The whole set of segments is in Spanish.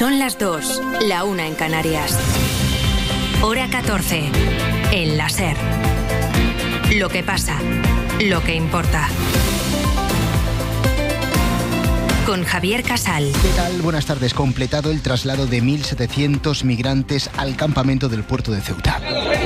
Son las 2, la 1 en Canarias. Hora 14, en la SER. Lo que pasa, lo que importa. Con Javier Casal. ¿Qué tal? Buenas tardes. Completado el traslado de 1.700 migrantes al campamento del puerto de Ceuta.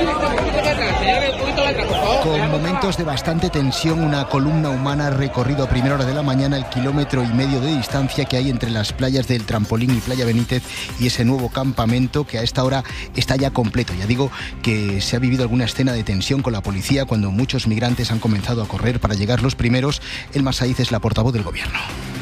Con momentos de bastante tensión, una columna humana ha recorrido a primera hora de la mañana el 1,5 kilómetros de distancia que hay entre las playas del Trampolín y Playa Benítez y ese nuevo campamento que a esta hora está ya completo. Ya digo que se ha vivido alguna escena de tensión con la policía cuando muchos migrantes han comenzado a correr para llegar los primeros. Elma Saiz es la portavoz del Gobierno.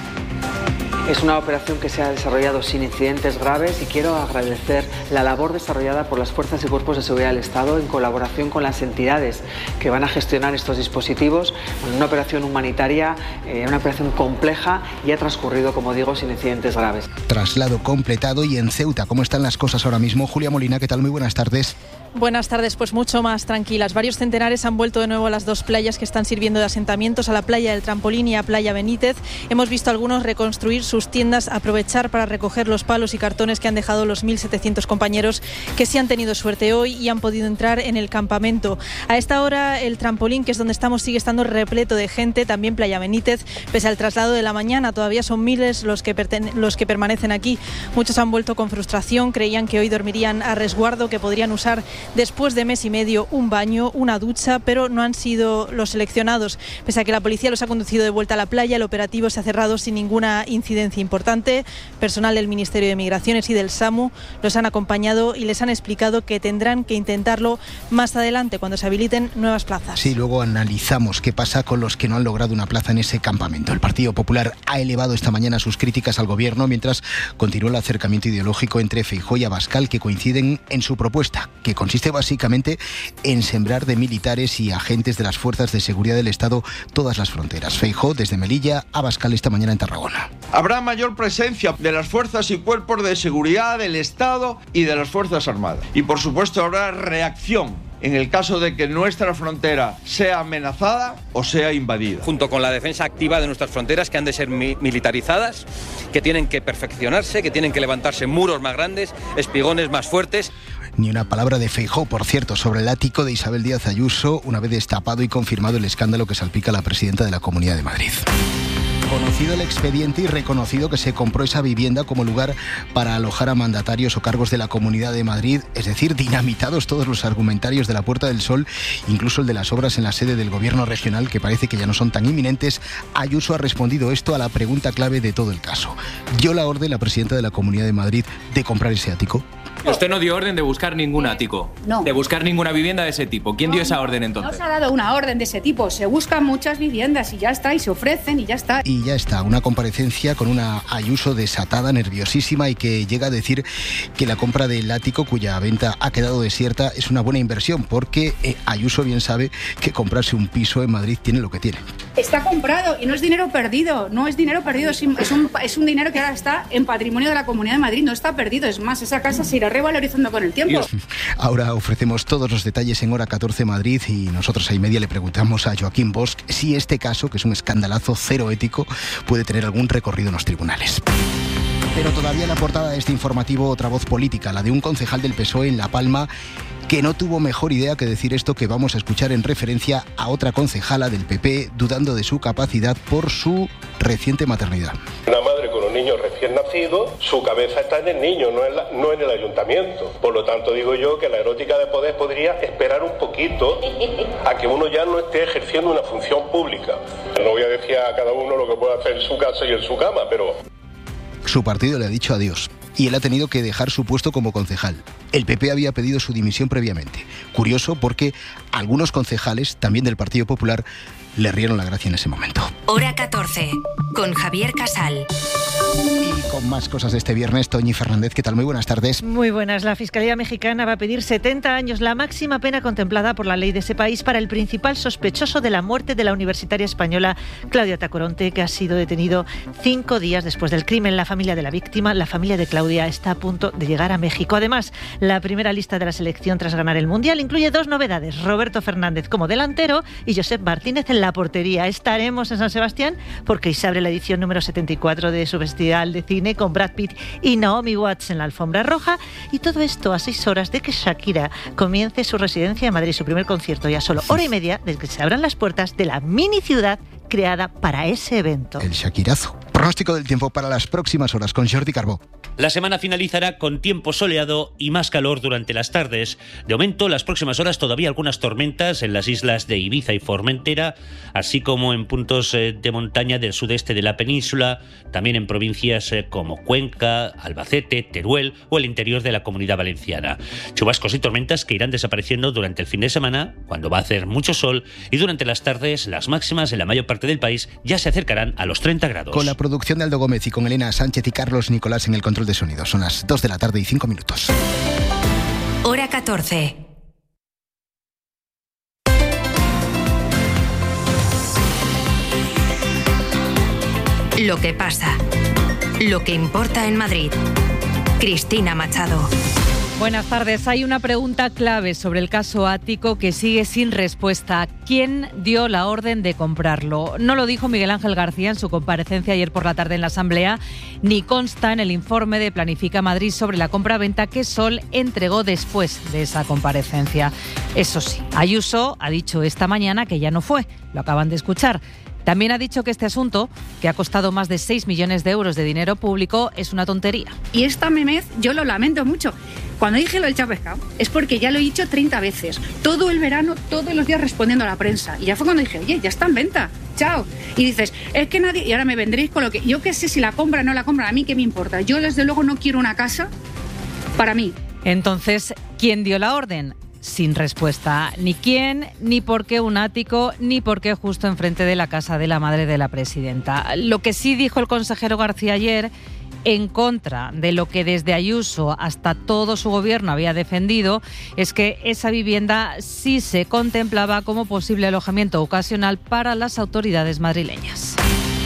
Es una operación que se ha desarrollado sin incidentes graves y quiero agradecer la labor desarrollada por las fuerzas y cuerpos de seguridad del Estado en colaboración con las entidades que van a gestionar estos dispositivos. Una operación humanitaria, una operación compleja y ha transcurrido, como digo, sin incidentes graves. Traslado completado. Y en Ceuta, ¿cómo están las cosas ahora mismo? Julia Molina, ¿qué tal? Muy buenas tardes. Buenas tardes, pues mucho más tranquilas. Varios centenares han vuelto de nuevo a las dos playas que están sirviendo de asentamientos, a la playa del Trampolín y a Playa Benítez. Hemos visto a algunos reconstruir sus tiendas, aprovechar para recoger los palos y cartones que han dejado los 1.700 compañeros que sí han tenido suerte hoy y han podido entrar en el campamento. A esta hora el Trampolín, que es donde estamos, sigue estando repleto de gente, también Playa Benítez, pese al traslado de la mañana. Todavía son miles los que permanecen aquí. Muchos han vuelto con frustración, creían que hoy dormirían a resguardo, que podrían usar después de mes y medio un baño, una ducha, pero no han sido los seleccionados. Pese a que la policía los ha conducido de vuelta a la playa, el operativo se ha cerrado sin ninguna incidencia importante. Personal del Ministerio de Migraciones y del SAMU los han acompañado y les han explicado que tendrán que intentarlo más adelante cuando se habiliten nuevas plazas. Sí, luego analizamos qué pasa con los que no han logrado una plaza en ese campamento. El Partido Popular ha elevado esta mañana sus críticas al Gobierno mientras continúa el acercamiento ideológico entre Feijóo y Abascal, que coinciden en su propuesta, que consiste básicamente en sembrar de militares y agentes de las fuerzas de seguridad del Estado todas las fronteras. Feijóo desde Melilla, Abascal esta mañana en Tarragona. Habrá mayor presencia de las fuerzas y cuerpos de seguridad del Estado y de las Fuerzas Armadas. Y por supuesto habrá reacción en el caso de que nuestra frontera sea amenazada o sea invadida. Junto con la defensa activa de nuestras fronteras, que han de ser militarizadas, que tienen que perfeccionarse, que tienen que levantarse muros más grandes, espigones más fuertes. Ni una palabra de Feijóo, por cierto, sobre el ático de Isabel Díaz Ayuso, una vez destapado y confirmado el escándalo que salpica a la presidenta de la Comunidad de Madrid. Conocido el expediente y reconocido que se compró esa vivienda como lugar para alojar a mandatarios o cargos de la Comunidad de Madrid, es decir, dinamitados todos los argumentarios de la Puerta del Sol, incluso el de las obras en la sede del Gobierno regional, que parece que ya no son tan inminentes. Ayuso ha respondido esto a la pregunta clave de todo el caso. ¿Dio la orden la presidenta de la Comunidad de Madrid de comprar ese ático? Usted no dio orden de buscar ningún ático, no. De buscar ninguna vivienda de ese tipo. ¿Quién dio esa orden entonces? No se ha dado una orden de ese tipo. Se buscan muchas viviendas y ya está, y se ofrecen y ya está. Y ya está, una comparecencia con una Ayuso desatada, nerviosísima, y que llega a decir que la compra del ático, cuya venta ha quedado desierta, es una buena inversión, porque Ayuso bien sabe que comprarse un piso en Madrid tiene lo que tiene. Está comprado y no es dinero perdido, no es dinero perdido, es un dinero que ahora está en patrimonio de la Comunidad de Madrid, no está perdido, es más, esa casa se irá revalorizando con el tiempo. Ahora ofrecemos todos los detalles en Hora 14 Madrid y nosotros a y media le preguntamos a Joaquín Bosch si este caso, que es un escandalazo cero ético, puede tener algún recorrido en los tribunales. Pero todavía en la portada de este informativo otra voz política, la de un concejal del PSOE en La Palma, que no tuvo mejor idea que decir esto que vamos a escuchar en referencia a otra concejala del PP dudando de su capacidad por su reciente maternidad. Una madre con un niño recién nacido, su cabeza está en el niño, no en el ayuntamiento. Por lo tanto, digo yo que la erótica de poder podría esperar un poquito a que uno ya no esté ejerciendo una función pública. No voy a decir a cada uno lo que puede hacer en su casa y en su cama, pero... Su partido le ha dicho adiós y él ha tenido que dejar su puesto como concejal. El PP había pedido su dimisión previamente. Curioso porque algunos concejales, también del Partido Popular, le rieron la gracia en ese momento. Hora 14, con Javier Casal. Y con más cosas de este viernes, Toñi Fernández, ¿qué tal? Muy buenas tardes. Muy buenas. La Fiscalía Mexicana va a pedir 70 años, la máxima pena contemplada por la ley de ese país para el principal sospechoso de la muerte de la universitaria española Claudia Tacoronte, que ha sido detenido 5 días después del crimen. La familia de la víctima, la familia de Claudia, está a punto de llegar a México. Además, la primera lista de la selección tras ganar el Mundial incluye 2 novedades: Roberto Fernández como delantero y Josep Martínez en la portería. Estaremos en San Sebastián porque hoy se abre la edición número 74 de su Festival de Cine cine con Brad Pitt y Naomi Watts en la alfombra roja, y todo esto a 6 horas de que Shakira comience su residencia en Madrid, su primer concierto, ya solo hora y media desde que se abran las puertas de la mini ciudad creada para ese evento. El Shakirazo. Pronóstico del tiempo para las próximas horas con Jordi Carbó. La semana finalizará con tiempo soleado y más calor durante las tardes. De momento, las próximas horas todavía algunas tormentas en las islas de Ibiza y Formentera, así como en puntos de montaña del sudeste de la península, también en provincias como Cuenca, Albacete, Teruel o el interior de la Comunidad Valenciana. Chubascos y tormentas que irán desapareciendo durante el fin de semana, cuando va a hacer mucho sol, y durante las tardes las máximas en la mayor parte del país ya se acercarán a los 30 grados. Con la producción de Aldo Gómez y con Elena Sánchez y Carlos Nicolás en el control de sonido. Son las 2 de la tarde y 5 minutos. Hora 14. Lo que pasa. Lo que importa en Madrid. Cristina Machado. Buenas tardes. Hay una pregunta clave sobre el caso Ático que sigue sin respuesta. ¿Quién dio la orden de comprarlo? No lo dijo Miguel Ángel García en su comparecencia ayer por la tarde en la Asamblea, ni consta en el informe de Planifica Madrid sobre la compra-venta que Sol entregó después de esa comparecencia. Eso sí, Ayuso ha dicho esta mañana que ya no fue. Lo acaban de escuchar. También ha dicho que este asunto, que ha costado más de 6 millones de euros de dinero público, es una tontería. Y esta memez yo lo lamento mucho. Cuando dije lo del chapescado es porque ya lo he dicho 30 veces. Todo el verano, todos los días respondiendo a la prensa. Y ya fue cuando dije, oye, ya está en venta. Chao. Y dices, es que nadie... Y ahora me vendréis con lo que... Yo qué sé si la compran o no la compran. A mí qué me importa. Yo desde luego no quiero una casa para mí. Entonces, ¿quién dio la orden? Sin respuesta. Ni quién, ni por qué un ático, ni por qué justo enfrente de la casa de la madre de la presidenta. Lo que sí dijo el consejero García ayer, en contra de lo que desde Ayuso hasta todo su gobierno había defendido, es que esa vivienda sí se contemplaba como posible alojamiento ocasional para las autoridades madrileñas.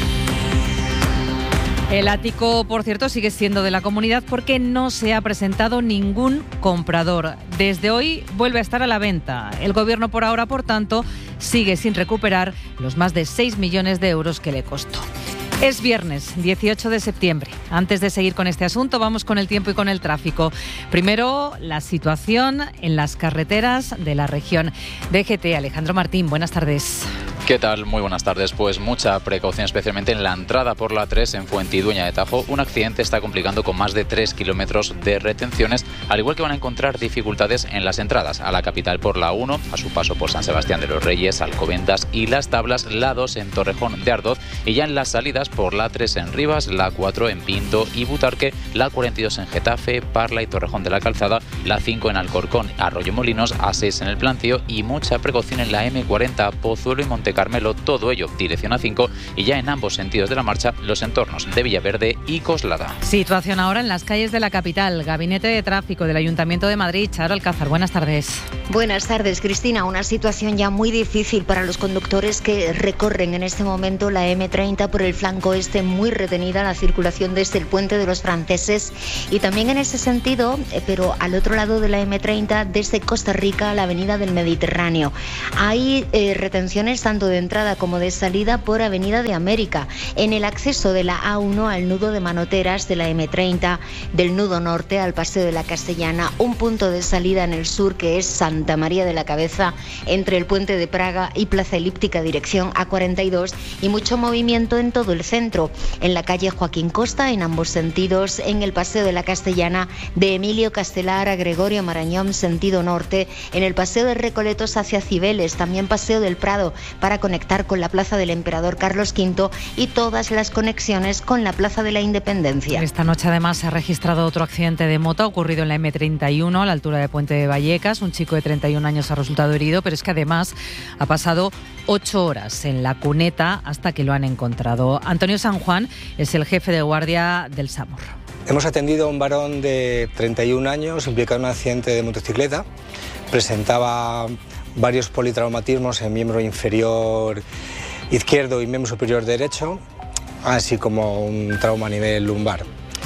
El ático, por cierto, sigue siendo de la comunidad porque no se ha presentado ningún comprador. Desde hoy vuelve a estar a la venta. El gobierno por ahora, por tanto, sigue sin recuperar los más de 6 millones de euros que le costó. Es viernes, 18 de septiembre. Antes de seguir con este asunto, vamos con el tiempo y con el tráfico. Primero, la situación en las carreteras de la región. DGT, Alejandro Martín, buenas tardes. ¿Qué tal? Muy buenas tardes. Pues mucha precaución, especialmente en la entrada por la 3 en Fuentidueña de Tajo. Un accidente está complicando con más de 3 kilómetros de retenciones, al igual que van a encontrar dificultades en las entradas a la capital por la 1, a su paso por San Sebastián de los Reyes, Alcobendas y Las Tablas, la 2 en Torrejón de Ardoz, y ya en las salidas por la 3 en Rivas, la 4 en Pinto y Butarque, la 42 en Getafe, Parla y Torrejón de la Calzada, la 5 en Alcorcón, Arroyomolinos, A6 en el Plantío y mucha precaución en la M40, Pozuelo y Montecarmelo, todo ello dirección A5, y ya en ambos sentidos de la marcha los entornos de Villaverde y Coslada. Situación ahora en las calles de la capital. Gabinete de Tráfico del Ayuntamiento de Madrid, Charo Alcázar, buenas tardes. Buenas tardes, Cristina. Una situación ya muy difícil para los conductores que recorren en este momento la M30 por el flanco este, muy retenida la circulación desde el Puente de los Franceses, y también en ese sentido, pero al otro lado de la M30, desde Costa Rica a la Avenida del Mediterráneo. Hay retenciones tanto de entrada como de salida por Avenida de América. En el acceso de la A1 al nudo de Manoteras de la M30, del nudo norte al Paseo de la Castellana, un punto de salida en el sur que es Santa María de la Cabeza, entre el Puente de Praga y Plaza Elíptica dirección A42, y mucho movimiento en todo el centro, en la calle Joaquín Costa en ambos sentidos, en el Paseo de la Castellana de Emilio Castelar a Gregorio Marañón sentido norte, en el Paseo de Recoletos hacia Cibeles, también Paseo del Prado para conectar con la Plaza del Emperador Carlos V y todas las conexiones con la Plaza de la Independencia. Esta noche además se ha registrado otro accidente de moto ocurrido en la M31 a la altura de Puente de Vallecas. Un chico de 31 años ha resultado herido, pero es que además ha pasado 8 horas en la cuneta hasta que lo han encontrado. Antonio San Juan es el jefe de guardia del SAMUR. Hemos atendido a un varón de 31 años implicado en un accidente de motocicleta. Presentaba varios politraumatismos en miembro inferior izquierdo y miembro superior derecho, así como un trauma a nivel lumbar.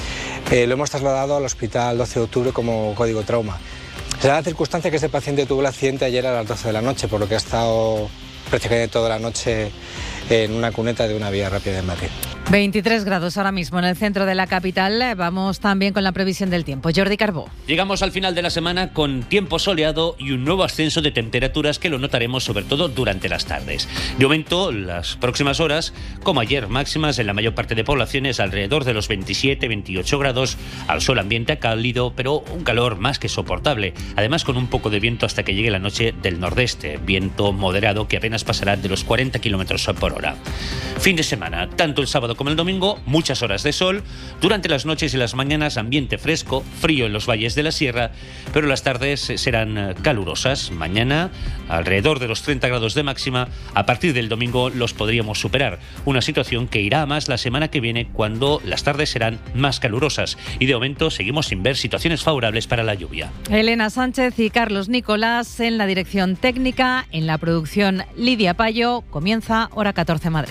Lo hemos trasladado al hospital 12 de octubre como código trauma. Se da la circunstancia que este paciente tuvo el accidente ayer a las 12 de la noche, por lo que ha estado prácticamente toda la noche en una cuneta de una vía rápida de Madrid. 23 grados ahora mismo en el centro de la capital. Vamos también con la previsión del tiempo. Jordi Carbó. Llegamos al final de la semana con tiempo soleado y un nuevo ascenso de temperaturas que lo notaremos sobre todo durante las tardes. De momento, las próximas horas, como ayer, máximas en la mayor parte de poblaciones alrededor de los 27-28 grados, al sol ambiente cálido, pero un calor más que soportable. Además, con un poco de viento hasta que llegue la noche del nordeste, viento moderado que apenas pasará de los 40 kilómetros por hora. Fin de semana, tanto el sábado como el domingo, muchas horas de sol. Durante las noches y las mañanas, ambiente fresco, frío en los valles de la sierra, pero las tardes serán calurosas. Mañana, alrededor de los 30 grados de máxima. A partir del domingo los podríamos superar. Una situación que irá a más la semana que viene, cuando las tardes serán más calurosas. Y de momento seguimos sin ver situaciones favorables para la lluvia. Elena Sánchez y Carlos Nicolás en la dirección técnica, en la producción Lidia Payo. Comienza Hora 14 Madrid.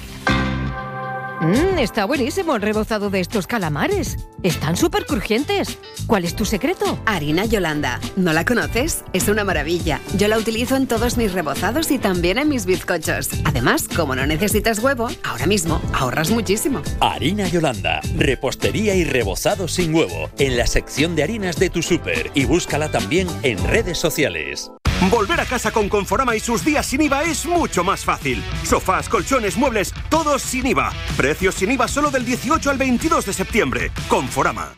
Está buenísimo el rebozado de estos calamares. Están súper crujientes. ¿Cuál es tu secreto? Harina Yolanda. ¿No la conoces? Es una maravilla. Yo la utilizo en todos mis rebozados y también en mis bizcochos. Además, como no necesitas huevo, ahora mismo ahorras muchísimo. Harina Yolanda. Repostería y rebozado sin huevo. En la sección de harinas de tu súper. Y búscala también en redes sociales. Volver a casa con Conforama y sus días sin IVA es mucho más fácil. Sofás, colchones, muebles, todos sin IVA. Precios sin IVA solo del 18 al 22 de septiembre. Conforama.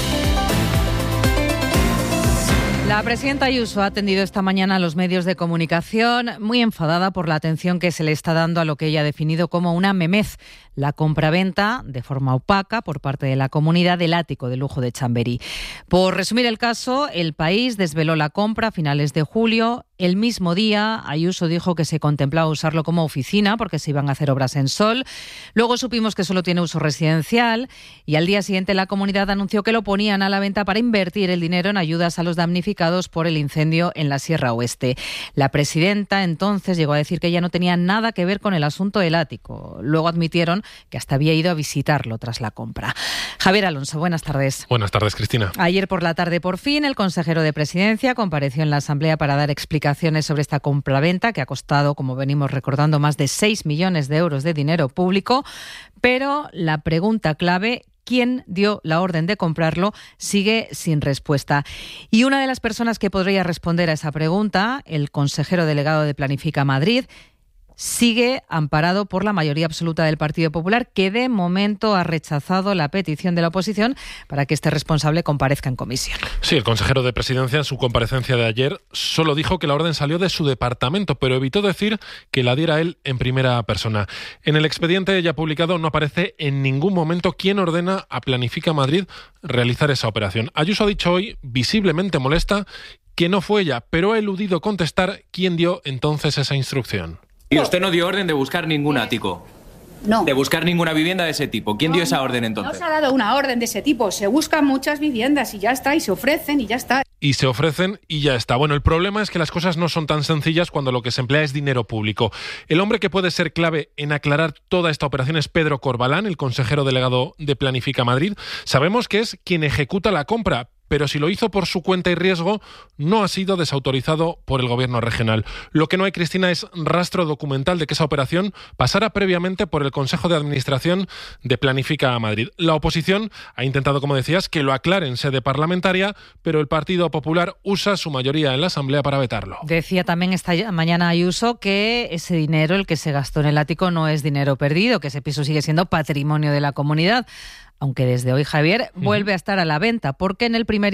La presidenta Ayuso ha atendido esta mañana a los medios de comunicación, muy enfadada por la atención que se le está dando a lo que ella ha definido como una memez, la compraventa de forma opaca por parte de la comunidad del ático de lujo de Chamberí. Por resumir el caso, El País desveló la compra a finales de julio. El mismo día, Ayuso dijo que se contemplaba usarlo como oficina porque se iban a hacer obras en Sol. Luego supimos que solo tiene uso residencial y al día siguiente la comunidad anunció que lo ponían a la venta para invertir el dinero en ayudas a los damnificados por el incendio en la Sierra Oeste. La presidenta entonces llegó a decir que ella no tenía nada que ver con el asunto del ático. Luego admitieron que hasta había ido a visitarlo tras la compra. Javier Alonso, buenas tardes. Buenas tardes, Cristina. Ayer por la tarde, por fin, el consejero de Presidencia compareció en la Asamblea para dar explicaciones sobre esta compraventa que ha costado, como venimos recordando, más de 6 millones de euros de dinero público. Pero la pregunta clave, ¿quién dio la orden de comprarlo?, sigue sin respuesta. Y una de las personas que podría responder a esa pregunta, el consejero delegado de Planifica Madrid, sigue amparado por la mayoría absoluta del Partido Popular, que de momento ha rechazado la petición de la oposición para que este responsable comparezca en comisión. Sí, el consejero de Presidencia, en su comparecencia de ayer, solo dijo que la orden salió de su departamento, pero evitó decir que la diera él en primera persona. En el expediente ya publicado no aparece en ningún momento quién ordena a Planifica Madrid realizar esa operación. Ayuso ha dicho hoy, visiblemente molesta, que no fue ella, pero ha eludido contestar quién dio entonces esa instrucción. Y usted no dio orden de buscar ningún ático. No. De buscar ninguna vivienda de ese tipo. ¿Quién dio esa orden entonces? No se ha dado una orden de ese tipo. Se buscan muchas viviendas y ya está, y se ofrecen y ya está. Y se ofrecen y ya está. Bueno, el problema es que las cosas no son tan sencillas cuando lo que se emplea es dinero público. El hombre que puede ser clave en aclarar toda esta operación es Pedro Corbalán, el consejero delegado de Planifica Madrid. Sabemos que es quien ejecuta la compra, pero si lo hizo por su cuenta y riesgo, no ha sido desautorizado por el gobierno regional. Lo que no hay, Cristina, es rastro documental de que esa operación pasara previamente por el Consejo de Administración de Planifica Madrid. La oposición ha intentado, como decías, que lo aclare en sede parlamentaria, pero el Partido Popular usa su mayoría en la Asamblea para vetarlo. Decía también esta mañana Ayuso que ese dinero, el que se gastó en el ático, no es dinero perdido, que ese piso sigue siendo patrimonio de la comunidad. Aunque desde hoy, Javier, vuelve a estar a la venta, porque en el primer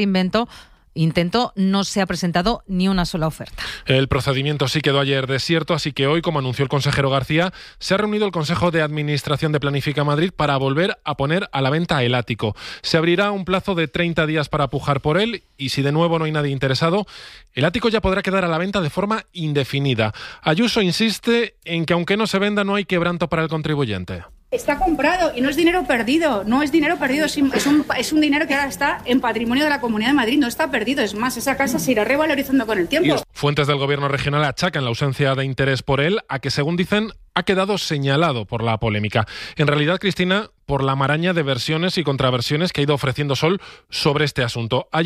intento no se ha presentado ni una sola oferta. El procedimiento sí quedó ayer desierto, así que hoy, como anunció el consejero García, se ha reunido el Consejo de Administración de Planifica Madrid para volver a poner a la venta el ático. Se abrirá un plazo de 30 días para pujar por él y si de nuevo no hay nadie interesado, el ático ya podrá quedar a la venta de forma indefinida. Ayuso insiste en que aunque no se venda no hay quebranto para el contribuyente. Está comprado y no es dinero perdido, no es dinero perdido, es un dinero que ahora está en patrimonio de la Comunidad de Madrid, no está perdido, es más, esa casa se irá revalorizando con el tiempo. Fuentes del gobierno regional achacan la ausencia de interés por él a que, según dicen, ha quedado señalado por la polémica. En realidad, Cristina, por la maraña de versiones y contraversiones que ha ido ofreciendo Sol sobre este asunto. Ayer,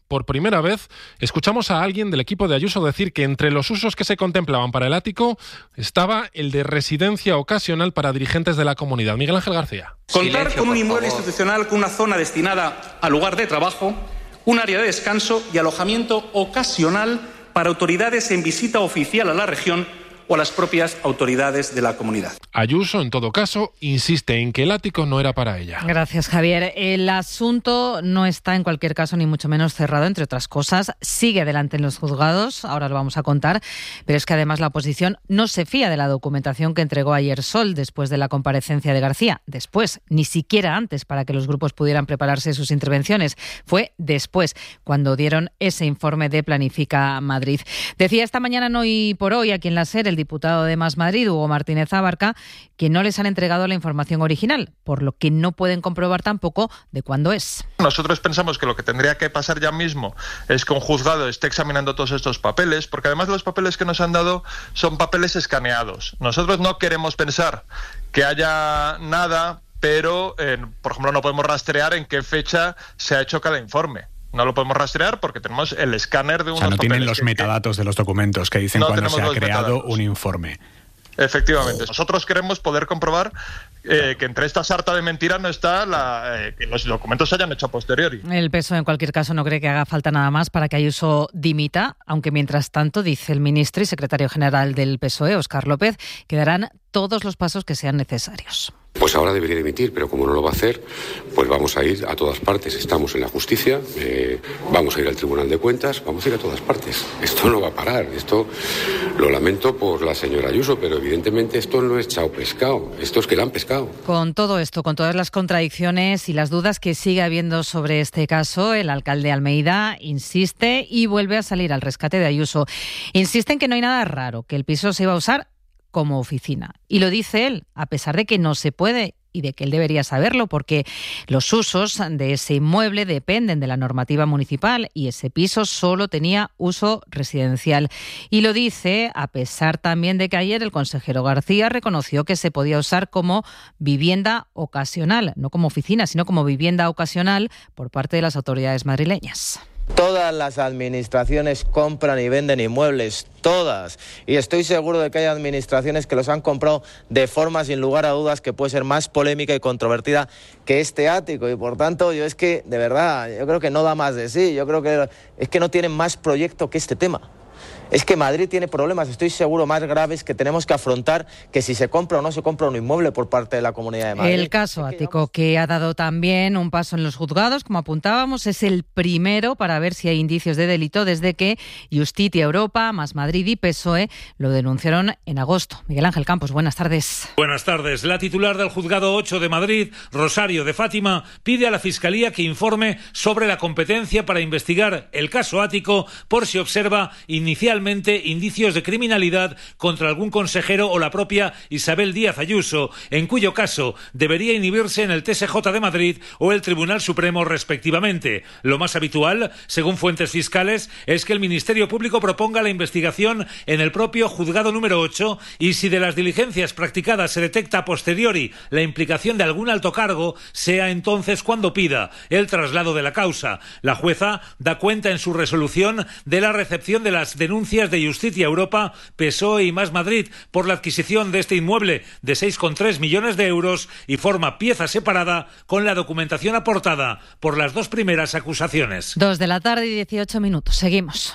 por primera vez, escuchamos a alguien del equipo de Ayuso decir que entre los usos que se contemplaban para el ático estaba el de residencia ocasional para dirigentes de la comunidad. Miguel Ángel García. Contar con un inmueble institucional con una zona destinada al lugar de trabajo, un área de descanso y alojamiento ocasional para autoridades en visita oficial a la región o a las propias autoridades de la comunidad. Ayuso, en todo caso, insiste en que el ático no era para ella. Gracias, Javier. El asunto no está, en cualquier caso, ni mucho menos cerrado, entre otras cosas. Sigue adelante en los juzgados, ahora lo vamos a contar, pero es que además la oposición no se fía de la documentación que entregó ayer Sol después de la comparecencia de García. Después, ni siquiera antes, para que los grupos pudieran prepararse sus intervenciones. Fue después, cuando dieron ese informe de Planifica Madrid. Decía esta mañana en Hoy por Hoy, aquí en la SER, el diputado de Más Madrid, Hugo Martínez Abarca, que no les han entregado la información original, por lo que no pueden comprobar tampoco de cuándo es. Nosotros pensamos que lo que tendría que pasar ya mismo es que un juzgado esté examinando todos estos papeles, porque además los papeles que nos han dado son papeles escaneados. Nosotros no queremos pensar que haya nada, pero, por ejemplo, no podemos rastrear en qué fecha se ha hecho cada informe. No lo podemos rastrear porque tenemos el escáner de unos papeles. O sea, no tienen los metadatos de los documentos que dicen cuándo se ha creado un informe. Efectivamente. Nosotros queremos poder comprobar que entre esta sarta de mentiras no está que los documentos se hayan hecho a posteriori. El PSOE, en cualquier caso, no cree que haga falta nada más para que Ayuso dimita, aunque mientras tanto, dice el ministro y secretario general del PSOE, Óscar López, que darán todos los pasos que sean necesarios. Pues ahora debería dimitir, pero como no lo va a hacer, pues vamos a ir a todas partes. Estamos en la justicia, vamos a ir al Tribunal de Cuentas, vamos a ir a todas partes. Esto no va a parar. Esto lo lamento por la señora Ayuso, pero evidentemente esto no es chao pescado. Esto es que la han pescado. Con todo esto, con todas las contradicciones y las dudas que sigue habiendo sobre este caso, el alcalde Almeida insiste y vuelve a salir al rescate de Ayuso. Insiste en que no hay nada raro, que el piso se iba a usar como oficina. Y lo dice él, a pesar de que no se puede y de que él debería saberlo, porque los usos de ese inmueble dependen de la normativa municipal y ese piso solo tenía uso residencial. Y lo dice a pesar también de que ayer el consejero García reconoció que se podía usar como vivienda ocasional, no como oficina, sino como vivienda ocasional por parte de las autoridades madrileñas. Todas las administraciones compran y venden inmuebles, todas. Y estoy seguro de que hay administraciones que los han comprado de forma, sin lugar a dudas, que puede ser más polémica y controvertida que este ático. Y por tanto, yo es que, de verdad, yo creo que no da más de sí. Yo creo que es que no tienen más proyecto que este tema. Es que Madrid tiene problemas, estoy seguro, más graves que tenemos que afrontar que si se compra o no se compra un inmueble por parte de la Comunidad de Madrid. El caso ático, que ha dado también un paso en los juzgados, como apuntábamos, es el primero para ver si hay indicios de delito desde que Justitia Europa, Más Madrid y PSOE lo denunciaron en agosto. Miguel Ángel Campos, buenas tardes. Buenas tardes. La titular del Juzgado 8 de Madrid, Rosario de Fátima, pide a la Fiscalía que informe sobre la competencia para investigar el caso ático por si observa inicialmente indicios de criminalidad contra algún consejero o la propia Isabel Díaz Ayuso, en cuyo caso debería inhibirse en el TSJ de Madrid o el Tribunal Supremo respectivamente. Lo más habitual, según fuentes fiscales, es que el Ministerio Público proponga la investigación en el propio Juzgado número 8 y si de las diligencias practicadas se detecta a posteriori la implicación de algún alto cargo, sea entonces cuando pida el traslado de la causa. La jueza da cuenta en su resolución de la recepción de las denuncias de Justitia Europa, PSOE y Más Madrid por la adquisición de este inmueble de 6,3 millones de euros y forma pieza separada con la documentación aportada por las dos primeras acusaciones. 2 de la tarde y 18 minutos. Seguimos.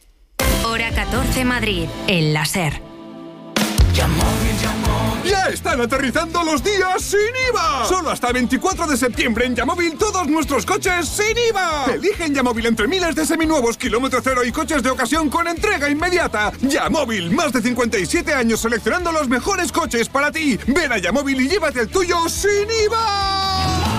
Hora 14 Madrid, en la SER. ¡Ya están aterrizando los días sin IVA! Solo hasta el 24 de septiembre en Yamóvil todos nuestros coches sin IVA. Elige en Yamóvil entre miles de seminuevos, kilómetro cero y coches de ocasión con entrega inmediata. Yamóvil, más de 57 años seleccionando los mejores coches para ti. Ven a Yamóvil y llévate el tuyo sin IVA.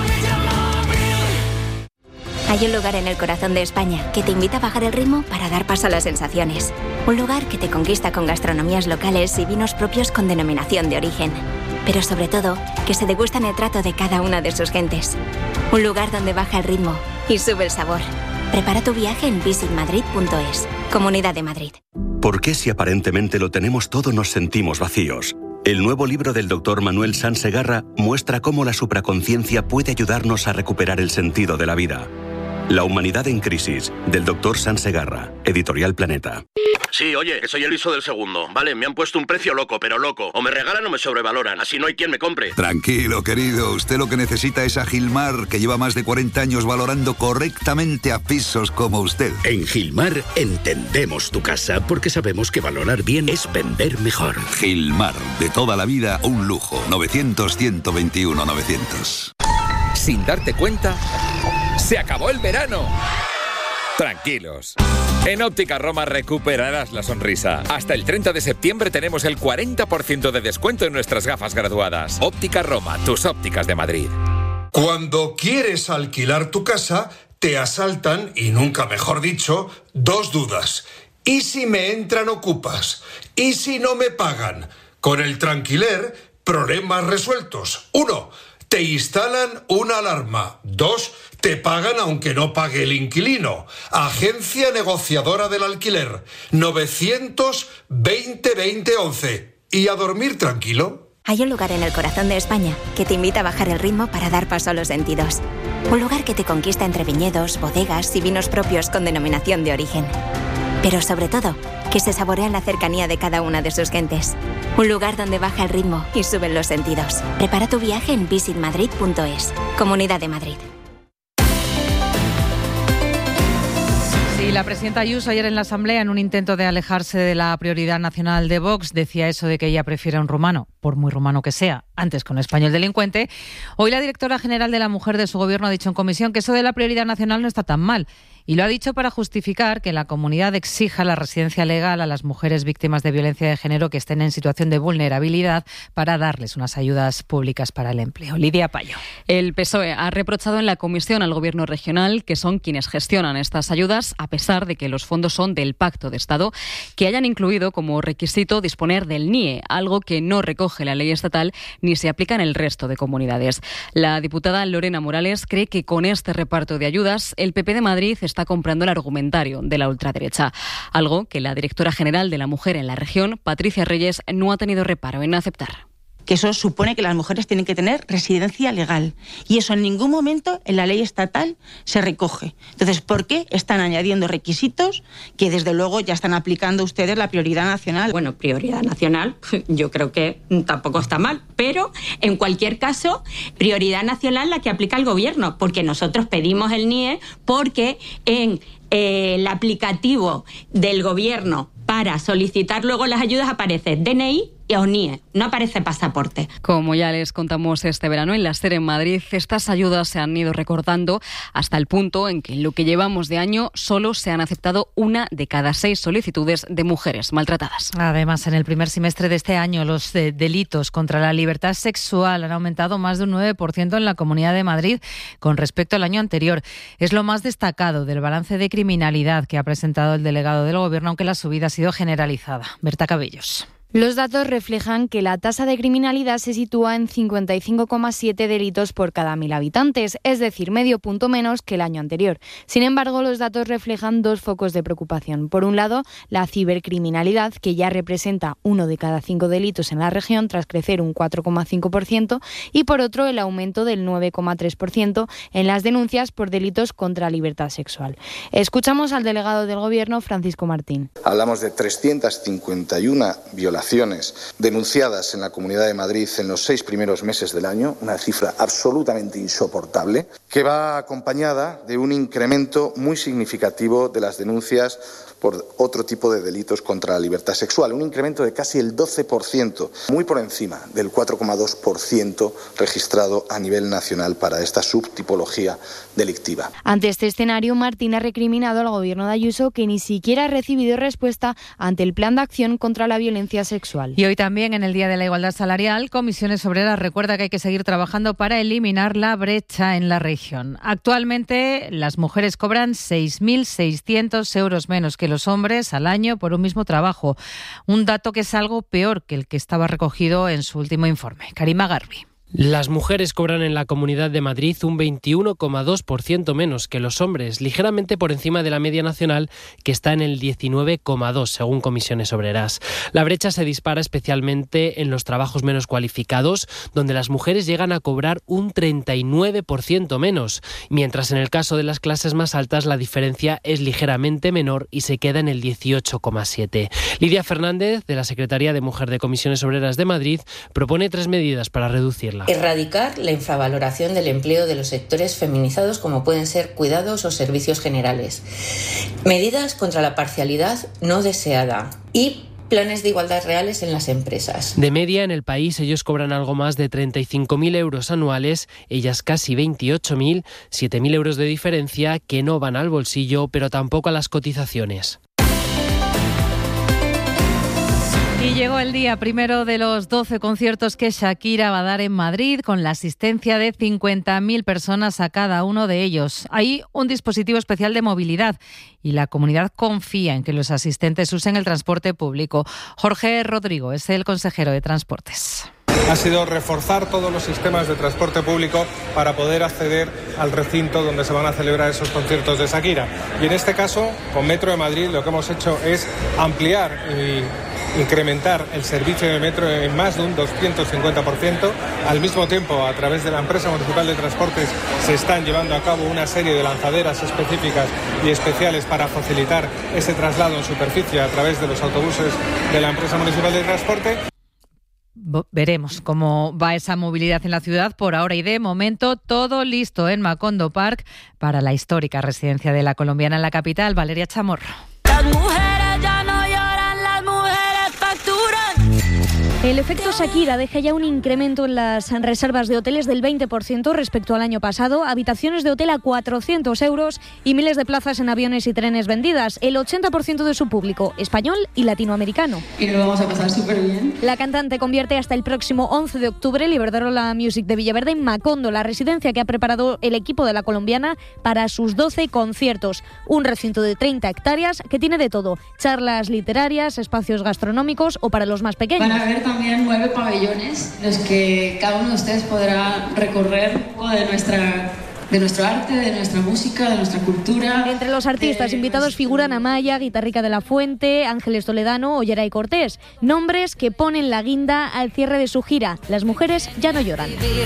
Hay un lugar en el corazón de España que te invita a bajar el ritmo para dar paso a las sensaciones. Un lugar que te conquista con gastronomías locales y vinos propios con denominación de origen. Pero sobre todo, que se degusta en el trato de cada una de sus gentes. Un lugar donde baja el ritmo y sube el sabor. Prepara tu viaje en visitmadrid.es. Comunidad de Madrid. ¿Por qué si aparentemente lo tenemos todo nos sentimos vacíos? El nuevo libro del Dr. Manuel Sanz Segarra muestra cómo la supraconciencia puede ayudarnos a recuperar el sentido de la vida. La humanidad en crisis, del Dr. Sanz Segarra, Editorial Planeta. Sí, oye, que soy el ISO del segundo. Vale, me han puesto un precio loco, pero loco. O me regalan o me sobrevaloran. Así no hay quien me compre. Tranquilo, querido. Usted lo que necesita es a Gilmar, que lleva más de 40 años valorando correctamente a pisos como usted. En Gilmar entendemos tu casa porque sabemos que valorar bien es vender mejor. Gilmar, de toda la vida, un lujo. 900-121-900. Sin darte cuenta, ¡se acabó el verano! Tranquilos. En Óptica Roma recuperarás la sonrisa. Hasta el 30 de septiembre tenemos el 40% de descuento en nuestras gafas graduadas. Óptica Roma, tus ópticas de Madrid. Cuando quieres alquilar tu casa, te asaltan, y nunca mejor dicho, dos dudas. ¿Y si me entran ocupas? ¿Y si no me pagan? Con el Tranquiler, problemas resueltos. 1. Te instalan una alarma. 2. Te pagan aunque no pague el inquilino. Agencia negociadora del alquiler. 920-2011. ¿Y a dormir tranquilo? Hay un lugar en el corazón de España que te invita a bajar el ritmo para dar paso a los sentidos. Un lugar que te conquista entre viñedos, bodegas y vinos propios con denominación de origen. Pero sobre todo, que se saborea la cercanía de cada una de sus gentes. Un lugar donde baja el ritmo y suben los sentidos. Prepara tu viaje en visitmadrid.es. Comunidad de Madrid. Sí, la presidenta Ayuso ayer en la Asamblea, en un intento de alejarse de la prioridad nacional de Vox, decía eso de que ella prefiere a un rumano, por muy rumano que sea, antes con español delincuente. Hoy la directora general de la Mujer de su gobierno ha dicho en comisión que eso de la prioridad nacional no está tan mal. Y lo ha dicho para justificar que la comunidad exija la residencia legal a las mujeres víctimas de violencia de género que estén en situación de vulnerabilidad para darles unas ayudas públicas para el empleo. Lidia Payo. El PSOE ha reprochado en la comisión al Gobierno regional, que son quienes gestionan estas ayudas, a pesar de que los fondos son del Pacto de Estado, que hayan incluido como requisito disponer del NIE, algo que no recoge la ley estatal ni se aplica en el resto de comunidades. La diputada Lorena Morales cree que con este reparto de ayudas el PP de Madrid está comprando el argumentario de la ultraderecha, algo que la directora general de la Mujer en la región, Patricia Reyes, no ha tenido reparo en aceptar. Que eso supone que las mujeres tienen que tener residencia legal. Y eso en ningún momento en la ley estatal se recoge. Entonces, ¿por qué están añadiendo requisitos que desde luego ya están aplicando ustedes la prioridad nacional? Bueno, prioridad nacional yo creo que tampoco está mal, pero en cualquier caso, prioridad nacional la que aplica el gobierno, porque nosotros pedimos el NIE porque en el aplicativo del gobierno para solicitar luego las ayudas aparece DNI o NIE, no aparece pasaporte. Como ya les contamos este verano en la SER en Madrid, estas ayudas se han ido recortando hasta el punto en que en lo que llevamos de año solo se han aceptado 1 de cada 6 solicitudes de mujeres maltratadas. Además, en el primer semestre de este año, los delitos contra la libertad sexual han aumentado más de un 9% en la Comunidad de Madrid con respecto al año anterior. Es lo más destacado del balance de criminalidad que ha presentado el delegado del Gobierno, aunque la subida ha sido generalizada. Berta Cabellos. Los datos reflejan que la tasa de criminalidad se sitúa en 55,7 delitos por cada 1.000 habitantes, es decir, medio punto menos que el año anterior. Sin embargo, los datos reflejan 2 focos de preocupación. Por un lado, la cibercriminalidad, que ya representa 1 de cada 5 delitos en la región, tras crecer un 4,5%, y por otro, el aumento del 9,3% en las denuncias por delitos contra la libertad sexual. Escuchamos al delegado del Gobierno, Francisco Martín. Hablamos de 351 violaciones denunciadas en la Comunidad de Madrid en los 6 primeros meses del año, una cifra absolutamente insoportable, que va acompañada de un incremento muy significativo de las denuncias por otro tipo de delitos contra la libertad sexual, un incremento de casi el 12%, muy por encima del 4,2% registrado a nivel nacional para esta subtipología delictiva. Ante este escenario, Martín ha recriminado al Gobierno de Ayuso que ni siquiera ha recibido respuesta ante el Plan de Acción contra la Violencia Sexual. Y hoy también, en el Día de la Igualdad Salarial, Comisiones Obreras recuerda que hay que seguir trabajando para eliminar la brecha en la región. Actualmente, las mujeres cobran 6.600 euros menos que los hombres al año por un mismo trabajo. Un dato que es algo peor que el que estaba recogido en su último informe. Karima Garbi. Las mujeres cobran en la Comunidad de Madrid un 21,2% menos que los hombres, ligeramente por encima de la media nacional, que está en el 19,2%, según Comisiones Obreras. La brecha se dispara especialmente en los trabajos menos cualificados, donde las mujeres llegan a cobrar un 39% menos, mientras en el caso de las clases más altas la diferencia es ligeramente menor y se queda en el 18,7%. Lidia Fernández, de la Secretaría de Mujer de Comisiones Obreras de Madrid, propone 3 medidas para reducirla. Erradicar la infravaloración del empleo de los sectores feminizados, como pueden ser cuidados o servicios generales. Medidas contra la parcialidad no deseada y planes de igualdad reales en las empresas. De media, en el país, ellos cobran algo más de 35.000 euros anuales, ellas casi 28.000, 7.000 euros de diferencia que no van al bolsillo, pero tampoco a las cotizaciones. Y llegó el día primero de los 12 conciertos que Shakira va a dar en Madrid, con la asistencia de 50.000 personas a cada uno de ellos. Hay un dispositivo especial de movilidad y la comunidad confía en que los asistentes usen el transporte público. Jorge Rodrigo es el consejero de Transportes. Ha sido reforzar todos los sistemas de transporte público para poder acceder al recinto donde se van a celebrar esos conciertos de Shakira. Y en este caso, con Metro de Madrid, lo que hemos hecho es ampliar y incrementar el servicio de metro en más de un 250%. Al mismo tiempo, a través de la empresa municipal de transportes, se están llevando a cabo una serie de lanzaderas específicas y especiales para facilitar ese traslado en superficie a través de los autobuses de la empresa municipal de transporte. Veremos cómo va esa movilidad en la ciudad. Por ahora y de momento, todo listo en Macondo Park para la histórica residencia de la colombiana en la capital. Valeria Chamorro. Las mujeres ya no lloran, las mujeres facturan. El efecto Shakira deja ya un incremento en las reservas de hoteles del 20% respecto al año pasado, habitaciones de hotel a 400 euros y miles de plazas en aviones y trenes vendidas, el 80% de su público, español y latinoamericano. Y nos vamos a pasar súper bien. La cantante convierte hasta el próximo 11 de octubre el Iberdrola Music de Villaverde en Macondo, la residencia que ha preparado el equipo de la colombiana para sus 12 conciertos. Un recinto de 30 hectáreas que tiene de todo, charlas literarias, espacios gastronómicos o para los más pequeños. Van a haber también 9 pabellones en los que cada uno de ustedes podrá recorrer un poco de nuestro arte, de nuestra música, de nuestra cultura. Entre los artistas invitados figuran Amaya, Guitarrica de la Fuente, Ángeles Toledano o Yeray Cortés, nombres que ponen la guinda al cierre de su gira. Las mujeres ya no lloran.